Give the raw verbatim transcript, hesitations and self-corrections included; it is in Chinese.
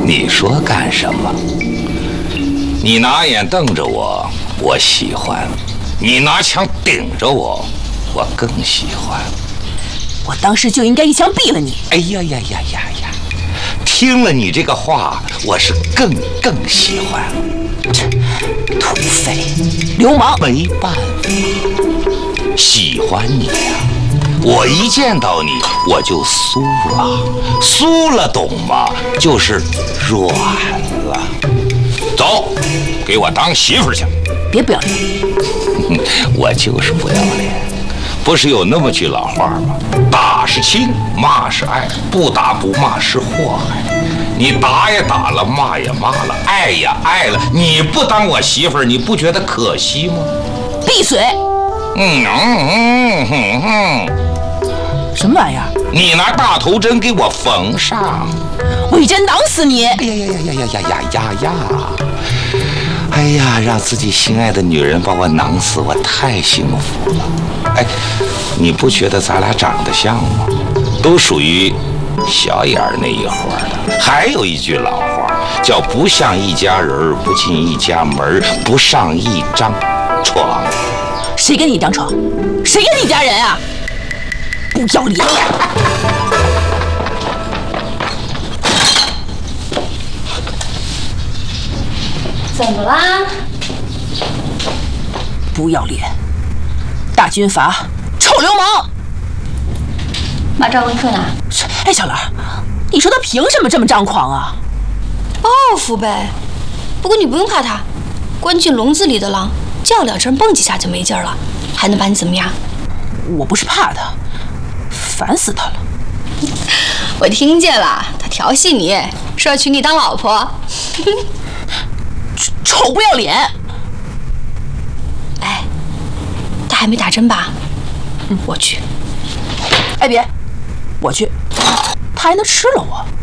你说干什么？你拿眼瞪着我，我喜欢；你拿枪顶着我，我更喜欢。 我当时就应该一枪毙了你。 哎呀呀呀呀呀！听了你这个话，我是更更喜欢。 土匪，流氓， 没办法，喜欢你呀、啊。我一见到你，我就酥了，酥了，懂吗？就是软了。走，给我当媳妇去。 别不要脸！ 我就是不要脸。不是有那么句老话吗？打是亲，骂是爱，不打不骂是祸害。你打也打了，骂也骂了，爱也爱了，你不当我媳妇儿，你不觉得可惜吗？ 闭嘴！ 嗯嗯嗯嗯。 什么玩意儿？ 你拿大头针给我缝上， 我一针囊死你！哎呀呀呀呀呀呀呀呀呀！哎呀，让自己心爱的女人把我囊死，我太幸福了。哎，你不觉得咱俩长得像吗？都属于小眼儿那一伙的。还有一句老话叫“不像一家人，不进一家门，不上一张床”。 谁跟你一张床？谁跟你家人啊？不要脸！ 怎么啦？ 不要脸！大军阀，臭流氓！ 骂赵文克呢？ 哎，小兰，你说他凭什么这么张狂啊？ 报复呗。不过你不用怕他，关进笼子里的狼叫两声蹦几下就没劲儿了，还能把你怎么样？ 我不是怕他，烦死他了。 我听见了，他调戏你，说要娶你当老婆。 臭不要脸！ 哎，他还没打针吧？嗯，我去。 哎，别，我去，他还能吃了我。